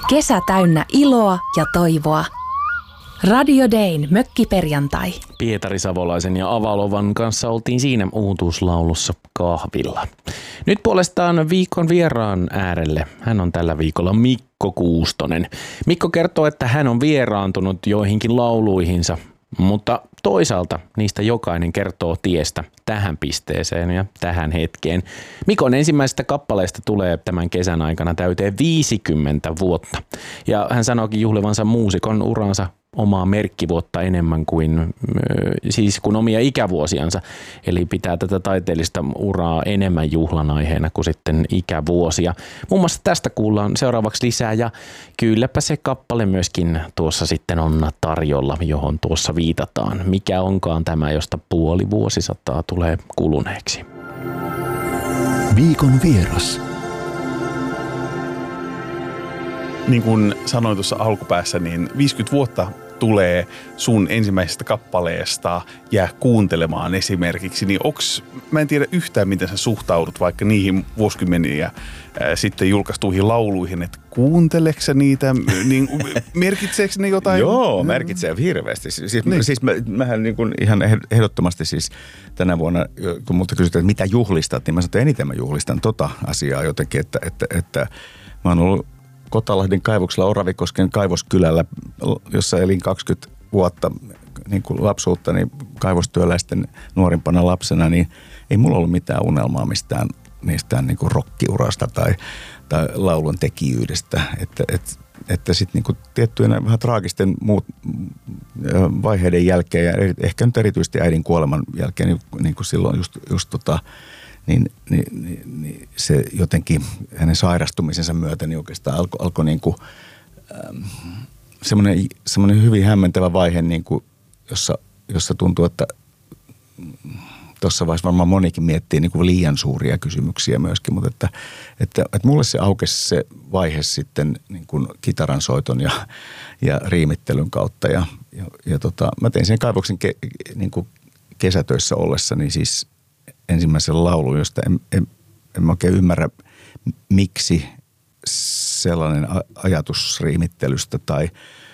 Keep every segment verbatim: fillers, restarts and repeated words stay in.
Kesä täynnä iloa ja toivoa. Radio Dayn mökkiperjantai. Pietari Savolaisen ja Avalovan kanssa oltiin siinä uutuuslaulussa kahvilla. Nyt puolestaan viikon vieraan äärelle. Hän on tällä viikolla Mikko Kuustonen. Mikko kertoo, että hän on vieraantunut joihinkin lauluihinsa, mutta toisaalta niistä jokainen kertoo tiestä tähän pisteeseen ja tähän hetkeen. Mikon ensimmäisestä kappaleesta tulee tämän kesän aikana täyteen viisikymmentä vuotta. Ja hän sanookin juhlivansa muusikon uransa omaa merkkivuotta enemmän kuin, siis kuin omia ikävuosiansa. Eli pitää tätä taiteellista uraa enemmän juhlan aiheena kuin sitten ikävuosia. Muun muassa tästä kuullaan seuraavaksi lisää ja kylläpä se kappale myöskin tuossa sitten on tarjolla, johon tuossa viitataan. Mikä onkaan tämä, josta puoli vuosisataa tulee kuluneeksi. Viikon vieras. Niin kuin sanoin tuossa alkupäässä, niin viisikymmentä vuotta tulee sun ensimmäisestä kappaleesta jää kuuntelemaan esimerkiksi, niin onks, mä en tiedä yhtään, miten sä suhtaudut vaikka niihin vuosikymmeniä ää, sitten julkaistuihin lauluihin, että kuunteleksä sä niitä, niin merkitseekö ne jotain? Joo, merkitsee hirveästi. Siis, niin. siis mä, mähän niin kuin ihan ehdottomasti siis tänä vuonna, kun multa kysytään, että mitä juhlistat, niin mä sanon, että eniten mä juhlistan tota asiaa jotenkin, että, että, että mä oon ollut Kotalahden kaivoksella Oravikosken kaivoskylällä, jossa elin kaksikymmentä vuotta niin kuin lapsuutta, niin kaivostyöläisten nuorimpana lapsena, niin ei mulla ollut mitään unelmaa mistään niistään niin kuin rockiurasta tai, tai laulun tekijyydestä. Että, et, että sitten niin tiettyjen vähän traagisten muut vaiheiden jälkeen ja ehkä nyt erityisesti äidin kuoleman jälkeen, niin, niin kuin silloin just, just tota, Niin, niin, niin, niin se jotenkin hänen sairastumisensa myötä niin oikeastaan alkoi alko niin kuin ähm, semmoinen, semmoinen hyvin hämmentävä vaihe, niin kuin, jossa, jossa tuntuu, että tuossa vaiheessa varmaan monikin miettii niin kuin liian suuria kysymyksiä myöskin, mutta että, että, että mulle se aukesi se vaihe sitten niin kuin kitaransoiton ja, ja riimittelyn kautta ja, ja, ja tota, mä tein sen kaivoksen ke, niin kuin kesätöissä ollessa, niin siis ensimmäisen laulun, josta en, en, en mä oikein ymmärrä, miksi sellainen ajatus riimittelystä tai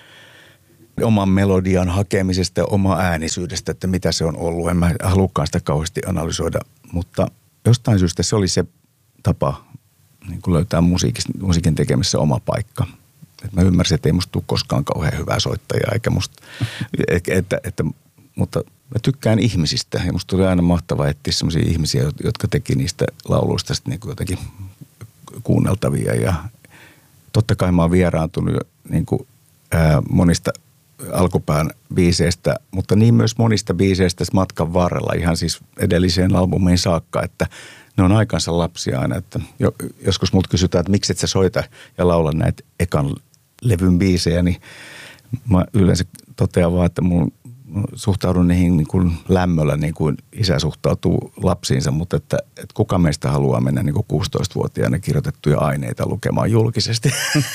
oman melodian hakemisesta ja oma äänisyydestä, että mitä se on ollut. En mä halukaan sitä kauheasti analysoida, mutta jostain syystä se oli se tapa niin kuin löytää musiikin tekemisessä oma paikka. Et mä ymmärsin, että ei musta tule koskaan kauhean hyvää soittajaa, eikä musta, että, että, että, mutta mä tykkään ihmisistä ja musta tuli aina mahtavaa etsiä sellaisia ihmisiä, jotka teki niistä lauluista sitten niin kuin jotenkin kuunneltavia. Ja totta kai mä oon vieraantunut niin kuin, ää, monista alkupään biiseistä, mutta niin myös monista biiseistä matkan varrella ihan siis edelliseen albumiin saakka, että ne on aikansa lapsia aina. Että joskus multa kysytään, että miksi et sä soita ja laula näitä ekan levyn biisejä, niin mä yleensä totean vaan, että mun suhtaudun niihin niin kuin lämmöllä, niin kuin isä suhtautuu lapsiinsa, mutta että, että kuka meistä haluaa mennä niin kuin kuusitoistavuotiaana kirjoitettuja aineita lukemaan julkisesti.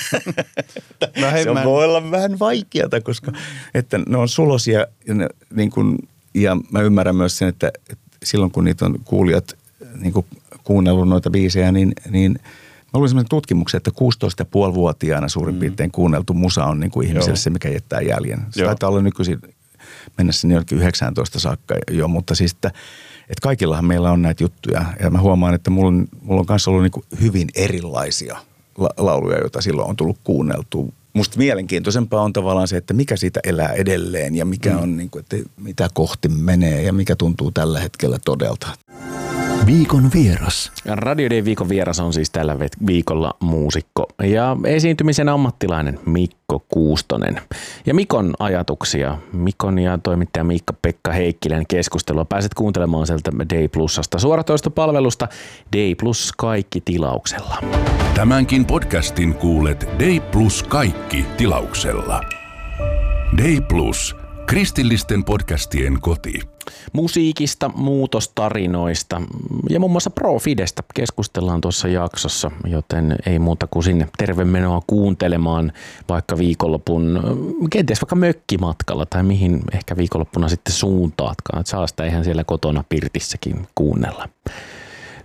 No hei, se mä... voi olla vähän vaikeata, koska että ne on sulosia ja, ne, niin kuin, ja mä ymmärrän myös sen, että, että silloin kun niitä on kuulijat niin kuin kuunnellut noita biisejä, niin, niin mä luin sellaisen tutkimuksen, että kuusitoista pilkku viisi vuotiaana suurin mm. piirtein kuunneltu musa on niin kuin ihmiselle Joo. se, mikä jättää jäljen. Se Joo. taitaa olla nykyisin mennä sinne jonnekin yhdeksäntoista saakka jo, mutta siis, että, että kaikillahan meillä on näitä juttuja. Ja mä huomaan, että mulla on, mulla on kanssa ollut niin kuin hyvin erilaisia la- lauluja, joita silloin on tullut kuunneltua. Musta mielenkiintoisempaa on tavallaan se, että mikä siitä elää edelleen ja mikä mm. on, niin kuin, että mitä kohti menee ja mikä tuntuu tällä hetkellä todelta. Viikon vieras. Radio Day viikon vieras on siis tällä viikolla muusikko ja esiintymisen ammattilainen Mikko Kuustonen. Ja Mikon ajatuksia, Mikon ja toimittaja Miikka-Pekka Heikkilän keskustelua pääset kuuntelemaan sieltä Day Plusasta suoratoistopalvelusta Day Plus kaikki tilauksella. Tämänkin podcastin kuulet Day Plus kaikki tilauksella. Day Plus. Kristillisten podcastien koti. Musiikista, muutostarinoista ja muun muassa Profidestä keskustellaan tuossa jaksossa, joten ei muuta kuin sinne tervemenoa kuuntelemaan vaikka viikonlopun, kenties vaikka mökkimatkalla tai mihin ehkä viikonloppuna sitten suuntaatkaan. Että saa sitä ihan siellä kotona pirtissäkin kuunnella.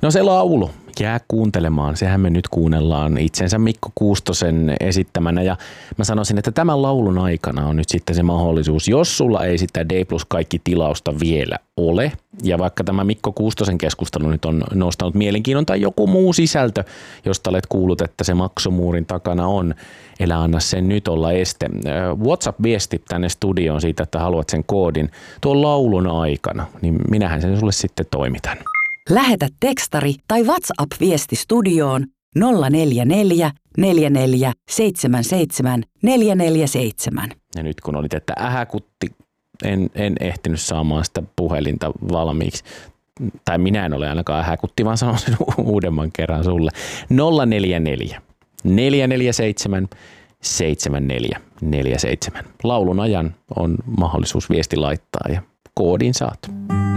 No se laulu, jää kuuntelemaan. Sehän me nyt kuunnellaan itsensä Mikko Kuustosen esittämänä. Ja mä sanoisin, että tämän laulun aikana on nyt sitten se mahdollisuus, jos sulla ei sitä D plus kaikki tilausta vielä ole. Ja vaikka tämä Mikko Kuustosen keskustelu nyt on nostanut mielenkiinnon tai joku muu sisältö, josta olet kuullut, että se maksomuurin takana on, elä anna sen nyt olla este. WhatsApp-viesti tänne studioon siitä, että haluat sen koodin tuon laulun aikana, niin minähän sen sulle sitten toimitan. Lähetä tekstari tai WhatsApp-viesti studioon nolla neljä neljä neljä neljä seitsemän seitsemän neljä neljä seitsemän. Ja nyt kun olit, että ähäkutti, en, en ehtinyt saamaan sitä puhelinta valmiiksi. Tai minä en ole ainakaan ähäkutti, vaan sanon sen uudemman kerran sulle. nolla neljä neljä neljä neljä seitsemän seitsemän neljä neljä seitsemän. Laulun ajan on mahdollisuus viesti laittaa ja koodin saat.